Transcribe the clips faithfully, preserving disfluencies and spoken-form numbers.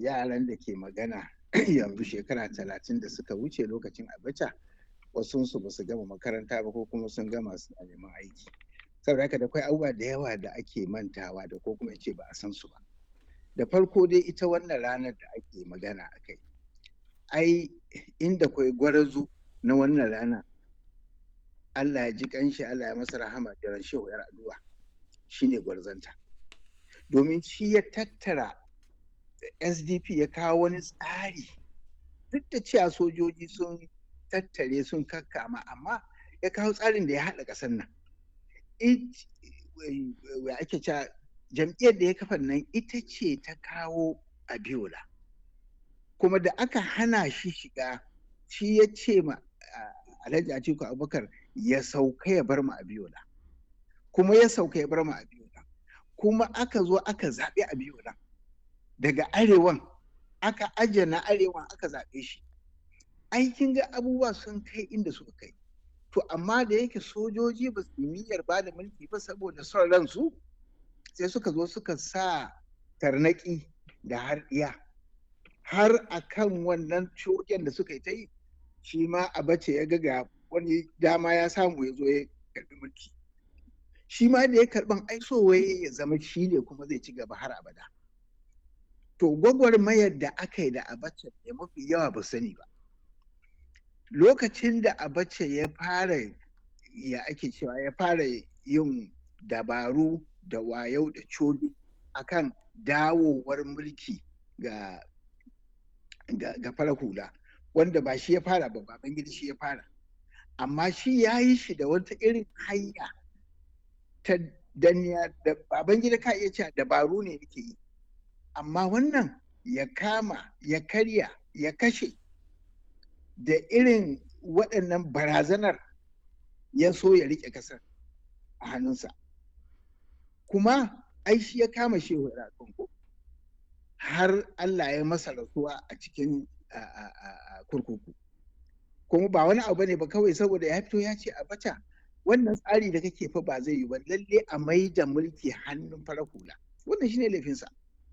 yaran da ke magana yanzu shekara talatin da suka wuce lokacin Abacha, wasunsu ba su gama makaranta ba ko kuma sun gama suna neman aiki. Saboda haka da akwai abubuwa da yawa da ake mantawa da ko kuma ce ba a san su ba. Da farko dai ita wannan ranar da ake magana a kai, ai inda kwai gwarazu na wannan rana, Allah ya ji kanshi, Allah ya masa rahama, Janar Shehu Yar'adua shine gwarzanta. Domin shi ya tattara S D P, ya kawo wani tsari, duk da cewa sojoji sun tattare sun kakkama, amma ya kawo tsarin da ya haɗa ƙasar nan. Ya ake cewa jam'iyyar da ya kafa nan ita ce ta kawo Abiola, kuma da aka hana shi shiga, shi ya ce ma Alhaji Atiku Abubakar ya sauka ya bar mu Abiola, kuma ya sauka ya bar mu Abiola, kuma aka zo aka zaɓi Abiola daga arewan, aka ajiye na arewan aka zaɓe shi. Aikin ga abubuwa sun kai inda suka kai, to amma da yake sojoji ba su niyyar ba da mulki ba saboda son ransu, sai suka zo suka sa tarnaki da har iya har akan wannan cogen da suka yi ta yi, shi ma Abacha ya ga wani dama ya samu ya zo ya karɓi mulki. Shi ma da ya karɓan aisowaye ya zama shi ne kuma zai ci gaba har abada. To gwagwarmayar da aka yi da Abacha da mafi yawa ba sani ba. Lokacin da Abacha ya fara, ya ake cewa ya fara yin dabaru da wayau da codi akan dawowar mulki ga ga, ga farar hula, wanda ba shi ya fara ba, Babangida shi ya fara, amma shi ya yi shi da wata irin hanya ta danniya da Babangida ka iya cewa dabaru ne yake yi, amma wannan ya kama, ya karya, ya kashe, da irin waɗannan barazanar ya so ya riƙe ƙasar a hannunsa. Kuma ai shi ya kama Shehu Yar'adua har Allah ya masa rasuwa a cikin kurkuku. Kuma ba wani abu ne ba, kawai saboda ya fito ya ce Abacha wannan tsari da kake fa ba zai yi ba, lalle a mai da mulki hannun farar hula. Wannan shine laifinsa.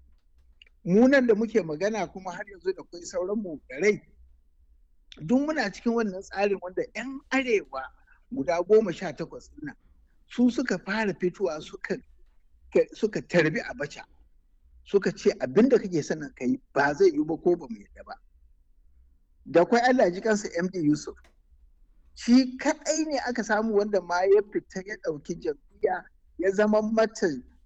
Mu nan da muke magana kuma har yanzu da kai sauran mu da rai, duk muna cikin wannan tsarin wanda 'yan arewa guda goma sha takwas nan su suka fara fitowa suka suka tarbi Abacha, suka ce abinda kake sanin kai ba zai yi ba ko ba mu yadda ba. Da kwai Allah ji kansa M D Yusuf, shi kaɗai ne aka samu wanda ma ya fita ya ɗauki jam'iyya ya zama mata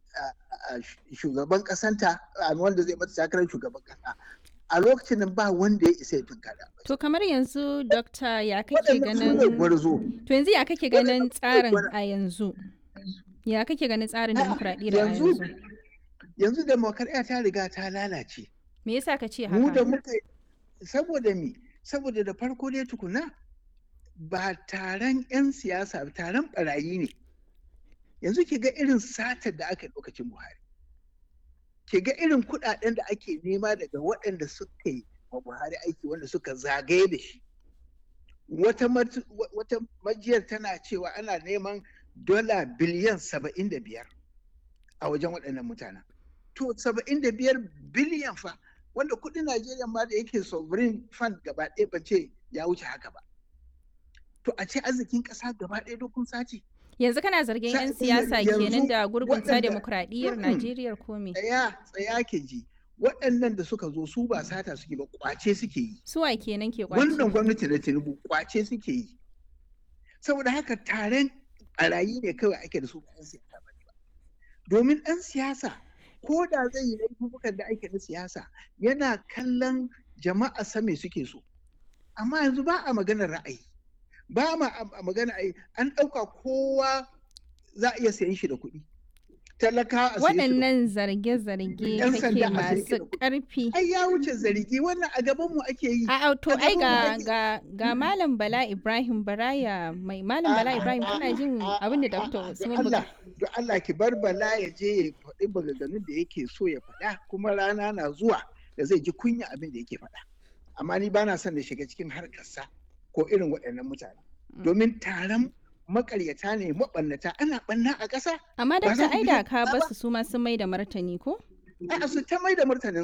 shugaban ƙasanta, wanda zai mata takarar shugaban ƙasa. A lokacin nan ba wanda ya isa ya tunkara. To kamar yanzu Dokta, ya kake ganin to yanzu ya kake ganin tsarin a yanzu? Ya kake ganin tsarin demokradiyyar a yanzu? Yanzu demokradiyya ta riga ta lalace. Me yasa ka ce haka? Mu da muka saboda me? Saboda da farko dai tukuna ba taron 'yan siyasa, taron barayi ne. Yanzu ki ga irin satar da aka yi lokacin Buhari. Ki ga irin kuɗaɗen da ake nema daga waɗanda suka yi wa Buhari aiki, wanda suka zagaye da shi. Wata wata majiyar tana cewa ana neman dola biliyan saba'in da biyar a wajen waɗannan mutanen. To saba'in da biyar biliyan fa, wanda kuɗin Najeriya ma da yake sovereign fund gaba ɗaya ba ce ya wuce haka ba. To a ce arzikin ƙasa gaba ɗaya dokun sace. Yanzu kana zargin 'yan siyasa kenan da gurgunta demokradiyyar Najeriya ko me? Tsaya, tsaya ke ji. Waɗannan da suka zo su ba sata suke ba, kwace suke yi. Suwa kenan ke kwace? Wannan gwamnati na Tinubu kwace suke yi. Saboda haka taron barayi ne kawai ake da su ba 'yan siyasa ba. Domin ɗan siyasa ko da zai yi laifukan da ake na siyasa yana kallon jama'a sa me suke so. Amma yanzu ba a maganar ra'ayi. Ba ma a magana ai, an ɗauka kowa za a iya sayan shi da kuɗi. Talaka a saye waɗannan zarge-zarge kake masu ƙarfi. Ai ya wuce zargi, wannan a gaban mu ake yi. A to ai ga ga ga Malam Bala Ibrahim Baraya, mai Malam Bala Ibrahim, kana jin abin da Doctor Usman Buga. Don Allah ki bar Bala ya je ya faɗi maganganun da yake so ya faɗa, kuma rana na zuwa da zai ji kunya abin da yake faɗa. Amma ni ba na son da shiga cikin harkarsa ko irin waɗannan mutane. Domin taron makaryata ne, maɓannata, ana ɓanna a ƙasa. Amma da ta aida ka basu su ma sun mai da martani ko? A'a su ta mai da martanin